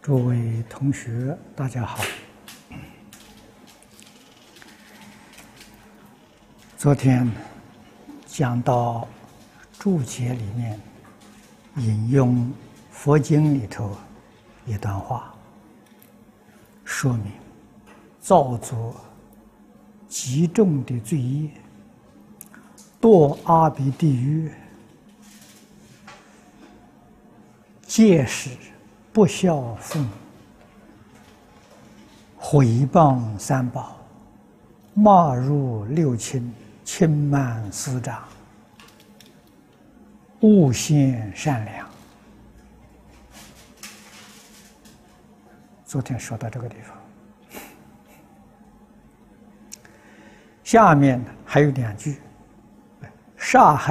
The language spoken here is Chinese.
诸位同学，大家好。昨天讲到注解里面引用佛经里头一段话，说明造作极重的罪业，堕阿鼻地狱，戒使不孝父母，毁谤三宝，骂入六亲，轻慢师长，诬陷善良。昨天说到这个地方，下面还有两句：杀害